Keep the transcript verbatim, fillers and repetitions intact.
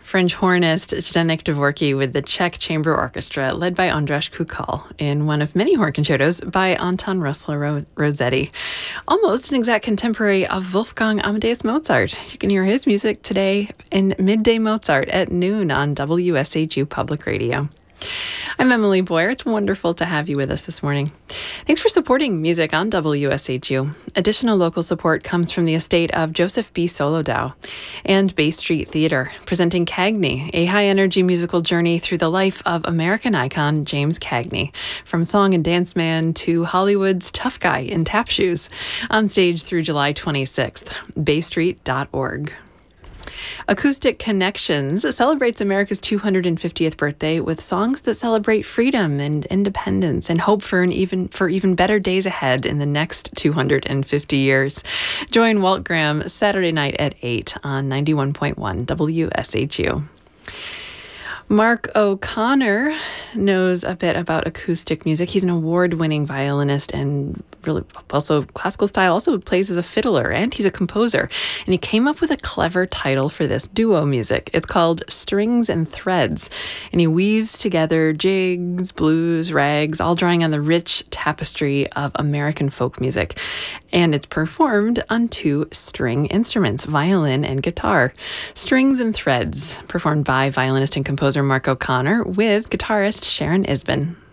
French hornist Zdeněk Dvorky with the Czech Chamber Orchestra, led by Andras Kukal, in one of many horn concertos by Anton Rosler Rossetti. Almost an exact contemporary of Wolfgang Amadeus Mozart. You can hear his music today in Midday Mozart at noon on W S H U Public Radio. I'm Emily Boyer. It's wonderful to have you with us this morning. Thanks for supporting music on W S H U. Additional local support comes from the estate of Joseph B. Solodow and Bay Street Theatre, presenting Cagney, a high-energy musical journey through the life of American icon James Cagney, from song and dance man to Hollywood's tough guy in tap shoes, on stage through July twenty-sixth. bay street dot org. Acoustic Connections celebrates America's two hundred fiftieth birthday with songs that celebrate freedom and independence and hope for an even for even better days ahead in the next two hundred fifty years. Join Walt Graham Saturday night at eight on ninety-one point one W S H U. Mark O'Connor knows a bit about acoustic music. He's an award-winning violinist and really also classical style, also plays as a fiddler, and he's a composer. And he came up with a clever title for this duo music. It's called Strings and Threads. And he weaves together jigs, blues, rags, all drawing on the rich tapestry of American folk music. And it's performed on two string instruments, violin and guitar. Strings and Threads, performed by violinist and composer Mark O'Connor with guitarist Sharon Isbin.